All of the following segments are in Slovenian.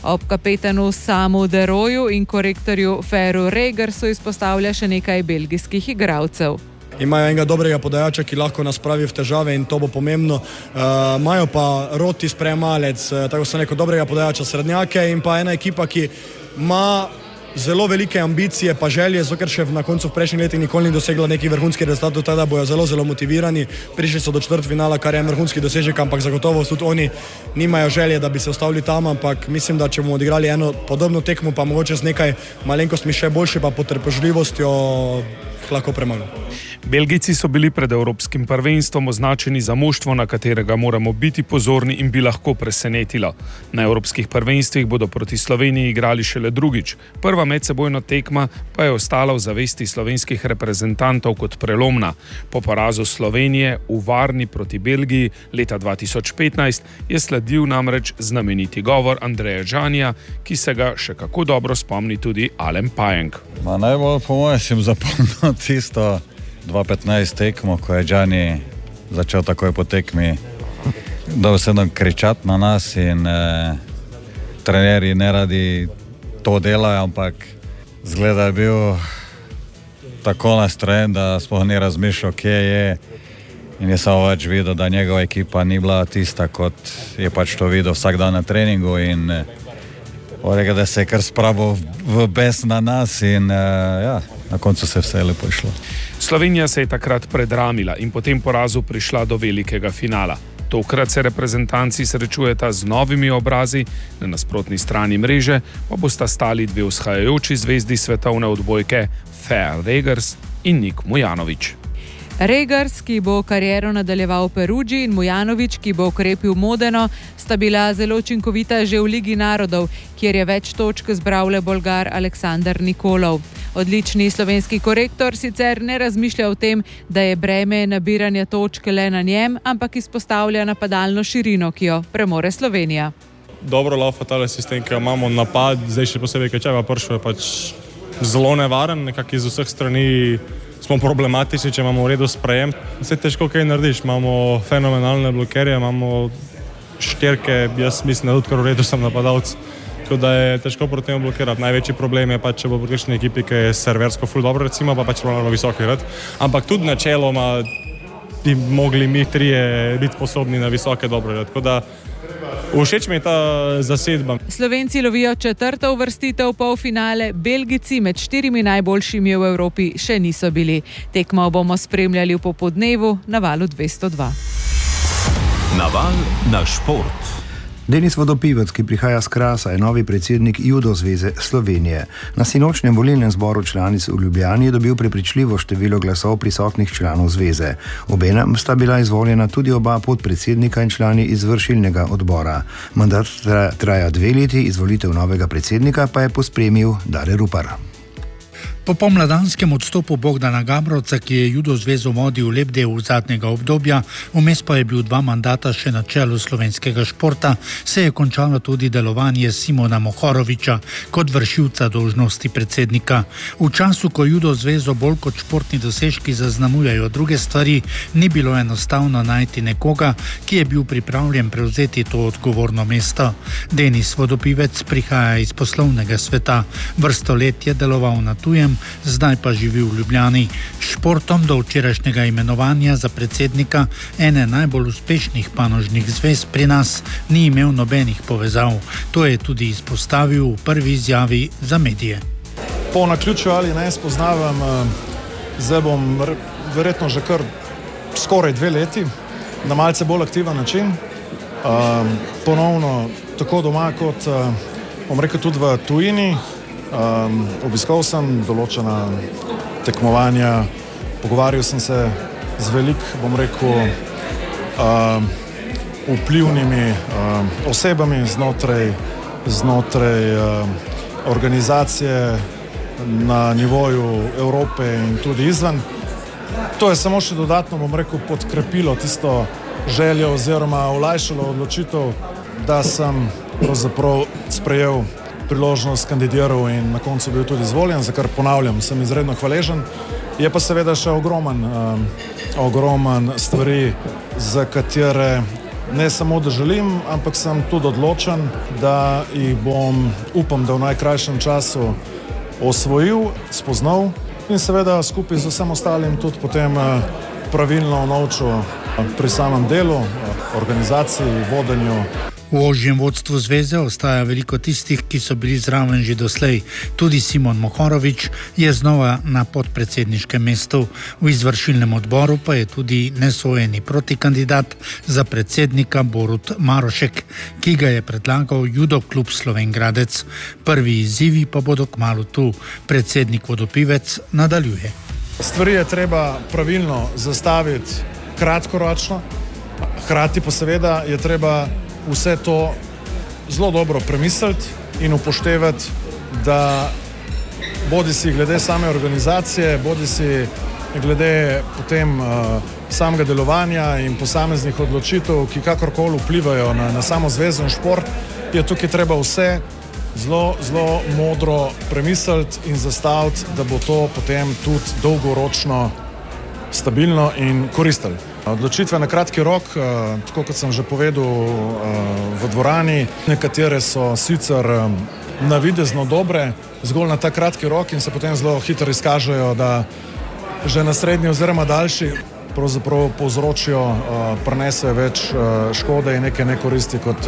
Ob kapetanu Samu Deroju in korektorju Feru Regersu izpostavlja še nekaj belgijskih igralcev. Imajo enega dobrega podajača, ki lahko nas spravi v težave in to bo pomembno. Imajo pa Roti sprejemalec, tako so neko dobrega podajača srednjake in pa ena ekipa, ki ima zelo velike ambicije pa želje, zato ker še na koncu v prejšnjih letih nikoli ni dosegla neki vrhunski rezultat, teda bojo zelo motivirani. Prišli so do četrtfinala, kar je vrhunski dosežek, ampak zagotovo tudi oni nimajo želje, da bi se ustavili tam, ampak mislim, da če bomo odigrali eno podobno tekmo, pa mogoče z nekaj malenkostmi še boljše, pa potrpežljivostjo lahko premagamo. Belgijci so bili pred evropskim prvenstvom označeni za moštvo, na katerega moramo biti pozorni in bi lahko presenetilo. Na evropskih prvenstvih bodo proti Sloveniji igrali šele drugič. Prva medsebojna tekma pa je ostala v zavesti slovenskih reprezentantov kot prelomna. Po porazu Slovenije v Varni proti Belgiji leta 2015 je sledil namreč znameniti govor Andreja Džanija, ki se ga še kako dobro spomni tudi Alen Pajenk. Najbolj po mojem sem zapomnil tisto 2015 tekmo, ko je Džani začel takoj po tekmi dobesedno kričati na nas in trenerji ne radi to delajo, ampak zgleda je bil tako nastrojen, da sploh ni razmišljal, kje je in je samo več videl, da njegova ekipa ni bila tista, kot je pač to videl vsak dan na treningu in da se je kar spravil v bes na nas in na koncu se vse lepo išlo. Slovenija se je takrat predramila in po tem porazu prišla do velikega finala. Tokrat se reprezentanci srečujeta z novimi obrazi, na nasprotni strani mreže pa bosta stali dve vzhajajoči zvezdi svetovne odbojke, Fer Regers in Nik Mujanović. Regers, ki bo kariero nadaljeval v Perugii, in Mujanović, ki bo okrepil Modeno, sta bila zelo učinkovita že v Ligi narodov, kjer je več točk zbral le Bolgar Aleksandar Nikolov. Odlični slovenski korektor sicer ne razmišlja o tem, da je breme nabiranja točk le na njem, ampak izpostavlja napadalno širino, ki jo premore Slovenija. Dobro laufa tale sistem, ki jo imamo, napad, zdaj še posebej Kečeva pršo je pač zelo nevaren, nekako iz vseh strani smo problematični, če imamo v redu sprejem. Vse težko kaj narediš, imamo fenomenalne blokerje, imamo štirke, jaz mislim, da tudi kar v redu sem napadalc, tako da je težko proti temu blokirati. Največji problem je pa, če bo proti kakšni ekipi, ki je serversko ful dobro, recimo, pa pač moramo visoki igrati. Ampak tudi načeloma bi mogli mi trije biti sposobni na visoke dobro igrati, tako da všeč mi je ta zasedba. Slovenci lovijo četrto uvrstitev v polfinale, Belgijci med 4 najboljšimi v Evropi še niso bili. Tekmo bomo spremljali v popoldnevu na Valu 202. Naval na šport. Denis Vodopivec, ki prihaja s Krasa, je novi predsednik Judo zveze Slovenije. Na sinočnjem volilnem zboru članic v Ljubljani je dobil prepričljivo število glasov prisotnih članov zveze. Obenem sta bila izvoljena tudi oba podpredsednika in člani izvršilnega odbora. Mandat traja 2 leti, izvolitev novega predsednika pa je pospremil Dare Rupar. Po pomladanskem odstopu Bogdana Gabrovca, ki je Judo zvezo vodil lep del zadnjega obdobja, vmes pa je bil 2 mandata še na čelu slovenskega športa, se je končalo tudi delovanje Simona Mohoroviča kot vršilca dolžnosti predsednika. V času, ko Judo zvezo bolj kot športni dosežki zaznamujejo druge stvari, ni bilo enostavno najti nekoga, ki je bil pripravljen prevzeti to odgovorno mesto. Denis Vodopivec prihaja iz poslovnega sveta. Vrsto let je deloval na tujem, zdaj pa živi v Ljubljani. Športom do včerajšnjega imenovanja za predsednika ene najbolj uspešnih panožnih zvez pri nas ni imel nobenih povezav. To je tudi izpostavil v prvi izjavi za medije. Po naključju ali ne spoznavam, zdaj bom verjetno že kar skoraj 2 leti na malce bolj aktiven način. Ponovno tako doma kot bom rekel tudi v tujini. Obiskal sem določena tekmovanja, pogovarjal sem se z bom rekel, vplivnimi osebami znotraj organizacije na nivoju Evrope in tudi izven. To je samo še dodatno, bom rekel, podkrepilo tisto željo oziroma olajšalo odločitev, da sem pravzaprav sprejel priložnost, kandidiral in na koncu bil tudi izvoljen, za kar ponavljam, sem izredno hvaležen. Je pa seveda še ogroman stvari, za katere Ne samo, da želim, ampak sem tudi odločen, da jih bom, upam, da v najkrajšem času osvojil, spoznal in seveda skupaj z vsem ostalim tudi potem pravilno naučil pri samem delu, organizaciji, vodenju. V ožjem vodstvu zveze ostaja veliko tistih, ki so bili zraven že doslej. Tudi Simon Mohorovič je znova na podpredsedniškem mestu. V izvršilnem odboru pa je tudi nesojeni protikandidat za predsednika Borut Marošek, ki ga je predlagal Judo klub Slovenj Gradec. Prvi izzivi pa bodo kmalu tu. Predsednik Vodopivec nadaljuje. Stvari je treba pravilno zastaviti kratkoročno, hkrati pa seveda je treba vse to zelo dobro premisliti in upoštevati, da bodi si glede same organizacije, bodi si glede potem samega delovanja in posameznih odločitev, ki kakorkoli vplivajo na samo zvezo in šport, je tukaj treba vse zelo modro premisliti in zastaviti, da bo to potem tudi dolgoročno stabilno in koristilo. Odločitve na kratki rok, tako kot sem že povedal v dvorani, nekatere so sicer navidezno dobre, zgolj na ta kratki rok in se potem zelo hitro izkažejo, da že na srednji oziroma daljši pravzaprav povzročijo, prinesejo več škode in neke nekoristi kot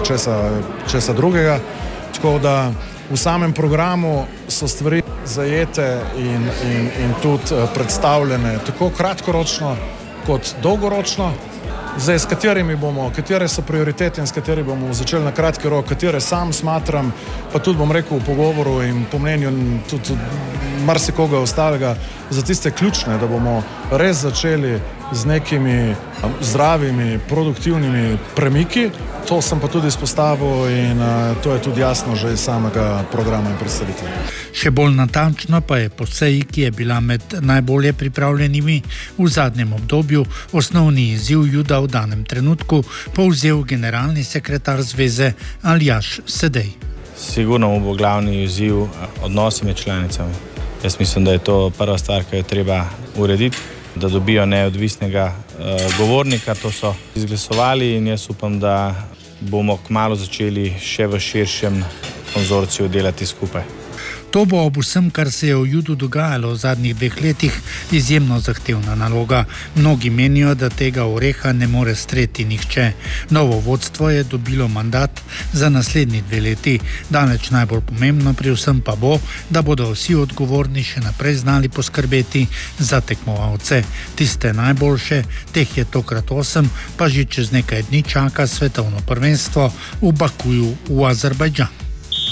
česa drugega. Tako da v samem programu so stvari zajete in tudi predstavljene tako kratkoročno kot dolgoročno. Zdaj, s katerimi bomo, katere so prioritete in s katerimi bomo začeli na kratki rok, katere sam smatram, pa tudi bom rekel v pogovoru in po mnenju tudi marsikoga ostalega, za tiste ključne, da bomo res začeli z nekimi zdravimi, produktivnimi premiki. To sem pa tudi izpostavil in to je tudi jasno že iz samega programa in predstavitve. Še bolj natančno pa je po seji, ki je bila med najbolje pripravljenimi v zadnjem obdobju, osnovni izziv Juda v danem trenutku povzel generalni sekretar zveze Aljaž Sedej. Sigurno mu bo glavni izziv odnosi med članicami. Jaz mislim, da je to prva stvar, ki jo treba urediti, da dobijo neodvisnega govornika. To so izglasovali in jaz upam, da bomo kmalu začeli še v širšem konzorciju delati skupaj. To bo ob vsem, kar se je v Judu dogajalo v zadnjih 2 letih, izjemno zahtevna naloga. Mnogi menijo, da tega oreha ne more streti nihče. Novo vodstvo je dobilo mandat za naslednji 2 leti. Daleč najbolj pomembno pri vsem pa bo, da bodo vsi odgovorni še naprej znali poskrbeti za tekmovalce. Tiste najboljše, teh je tokrat 8, pa že čez nekaj dni čaka svetovno prvenstvo v Bakuju v Azerbajdžanu.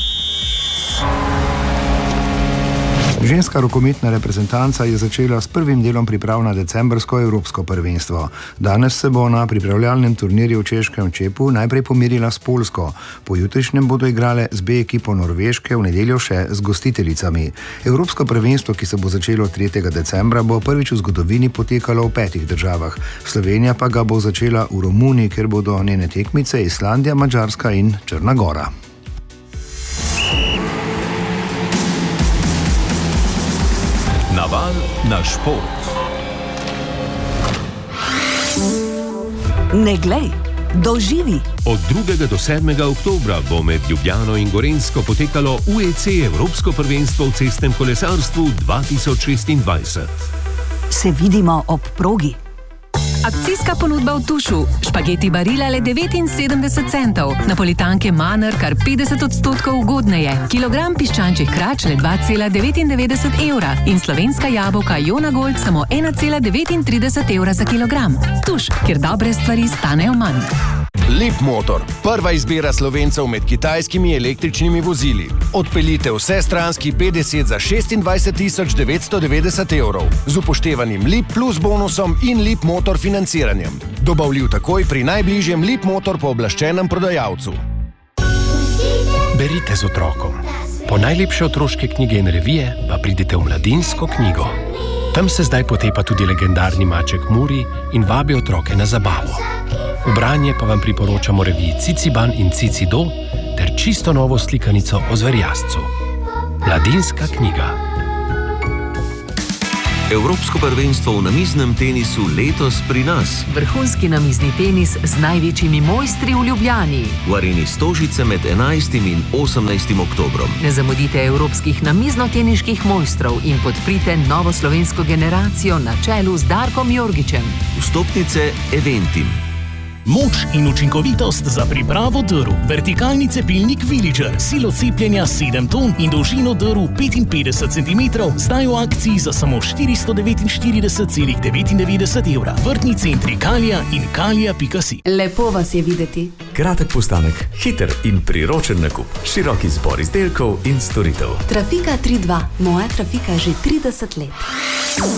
Ženska rokometna reprezentanca je začela s prvim delom priprav na decembrsko evropsko prvenstvo. Danes se bo na pripravljalnem turnirju v češkem Čepu najprej pomirila s Poljsko. Po jutrišnjem bodo igrale z B ekipo Norveške, v nedeljo še z gostiteljicami. Evropsko prvenstvo, ki se bo začelo 3. decembra, bo prvič v zgodovini potekalo v 5 državah. Slovenija pa ga bo začela v Romuniji, kjer bodo njene tekmice Islandija, Madžarska in Črna Gora. Naval na šport. Ne glej, doživi. Od 2. do 7. oktobra bo med Ljubljano in Gorenjsko potekalo UEC Evropsko prvenstvo v cestnem kolesarstvu 2026. Se vidimo ob progi. Akcijska ponudba v Tušu. Špageti Barilla le 79 centov. Napolitanke Manner kar 50% ugodneje. Kilogram piščančjih krač le 2,99 evra. In slovenska jabolka Jona Gold samo 1,39 evra za kilogram. Tuš, kjer dobre stvari stanejo manj. Leap Motor. Prva izbira Slovencev med kitajskimi električnimi vozili. Odpeljite vsestranski P10 za 26.990 evrov. Z upoštevanim Leap Plus bonusom in Leap Motor financiranjem. Dobavljiv takoj pri najbližjem Leap Motor pooblaščenem prodajalcu. Berite z otrokom. Po najlepše otroške knjige in revije pa pridite v Mladinsko knjigo. Tam se zdaj potepa tudi legendarni maček Muri in vabi otroke na zabavo. V branje pa vam priporočamo reviji Ciciban in Cicido ter čisto novo slikanico o zverjascu. Mladinska knjiga. Evropsko prvenstvo v namiznem tenisu letos pri nas. Vrhunski namizni tenis z največjimi mojstri v Ljubljani. V areni Stožice med 11. in 18. oktobrom. Ne zamudite evropskih namizno-teniških mojstrov in podprite novo slovensko generacijo na čelu z Darkom Jorgičem. Vstopnice Eventim. Moč in učinkovitost za pripravo drv. Vertikalni cepilnik Villager, silo cepljenja 7 ton in dolžino drv 55 cm, zdaj v akciji za samo 449,99 evra. Vrtni centri Kalija in kalija.si. Lepo vas je videti. Kratek postanek, hiter in priročen nakup, širok izbor izdelkov in storitev. Trafika 3.2, moja trafika že 30 let.